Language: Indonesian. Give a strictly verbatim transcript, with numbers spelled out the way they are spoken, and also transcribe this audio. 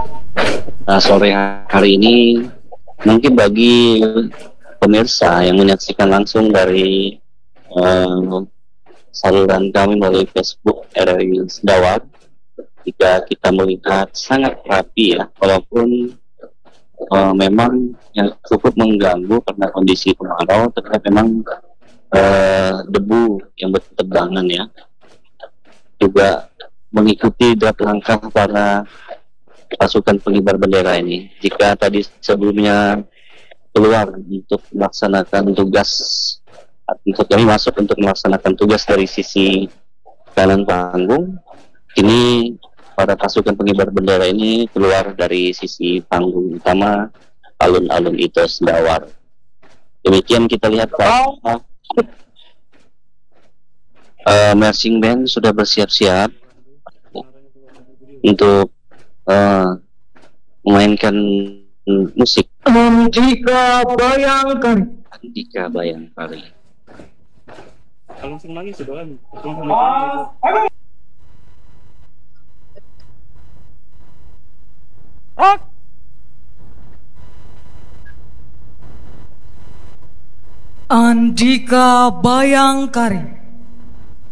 Nah, sore hari ini mungkin bagi pemirsa yang menyaksikan langsung dari uh, saluran kami melalui Facebook R R I Sendawar, jika kita melihat sangat rapi ya, walaupun uh, memang yang cukup mengganggu karena kondisi kemarau, terkait memang uh, debu yang bertebangan ya, juga mengikuti draft langkah para pasukan pengibar bendera ini. Jika tadi sebelumnya keluar untuk melaksanakan tugas, untuk kami masuk untuk melaksanakan tugas dari sisi kanan panggung, ini para pasukan pengibar bendera ini keluar dari sisi panggung utama alun-alun itu Sendawar. Demikian kita lihat Pak, uh, marching band sudah bersiap-siap untuk uh, memainkan musik. Andika Bayangkari. Andika Bayangkari. Langsung lagi sudah kan. Andika Bayangkari.